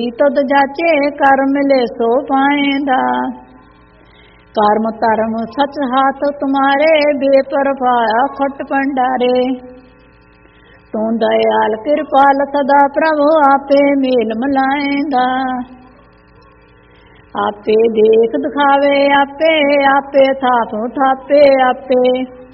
ਤਦ ਜਾਚੇ ਕਰ ਮਿਲੇ ਸੋ ਪਾਏਂਦਾ। ਕਰਮ ਧਰਮ ਸਚ ਹਾਥ ਤੁਮਾਰੇ, ਬੇਪਰਵਾਹ ਖਟ ਭੰਡਾਰੇ। ਤੂੰ ਦਇਆਲ ਕਿਰਪਾਲ ਸਦਾ ਪ੍ਰਭु, ਆਪੇ ਮੇਲ ਮਿਲਾਏਂਦਾ। ਆਪੇ ਦੇਖ ਦਿਖਾਵੇ ਆਪੇ, ਆਪੇ ਥਾਪ ਥਾਪੇ ਆਪੇ।